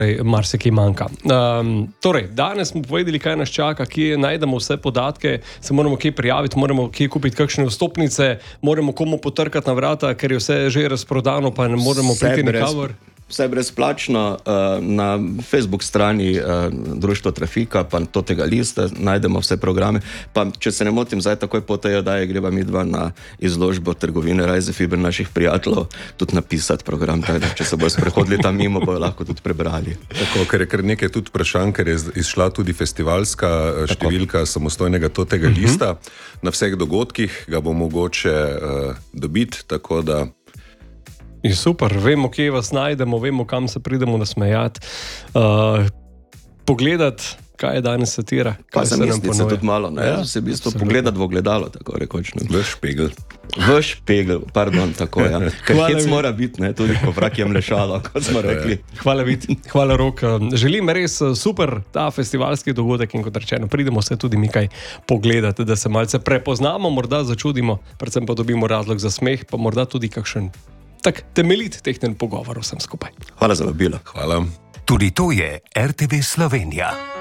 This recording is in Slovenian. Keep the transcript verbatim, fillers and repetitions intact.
marsikaj manjka. Um, torej, danes smo povedali, kaj nas čaka, kje najdemo vse podatke, se moramo kje prijaviti, moramo kje kupiti kakšne vstopnice, moramo komu potrkati na vrata, ker je vse že razprodano, pa ne moramo Vse priti brez- nikamor. Vse brezplačno, uh, na Facebook strani uh, Društva Trafika, pa to tega lista, najdemo vse programe. Pa, če se ne motim, zdaj takoj po tej oddaji greva midva na izložbo trgovine Reisefiber naših prijateljev, tudi napisati program, tako da če se bojo sprehodili tam mimo, bojo lahko tudi prebrali. Tako, ker je kar nekaj tudi vprašanj, ker je izšla tudi festivalska eh, številka samostojnega totega uh-huh. lista. Na vseh dogodkih ga bo mogoče uh, dobiti, tako da In super, vemo, kje vas najdemo, vemo, kam se pridemo nasmejati, uh, pogledati, kaj je danes satira, Pa kaj se se nam mislice ponuja. tudi malo, ne? Ja, se v bistvu pogledati v ogledalo, tako rekoč. Ne? v špegel. V špegel, pardon, tako, ja. Ker Hvala hec mi. mora biti, ne? Tudi ko vrak jemlje šalo, kot smo rekli. Hvala, Vid, hvala, Rok. Želim res super ta festivalski dogodek in kot rečeno, pridemo se tudi mi kaj pogledati, da se malce prepoznamo, morda začudimo, predvsem pa dobimo razlog za smeh, pa morda tudi kakšen tak temeljit tehten pogovor vsem skupaj. Hvala za vabilo. Hvala. Tudi to je R T V Slovenija.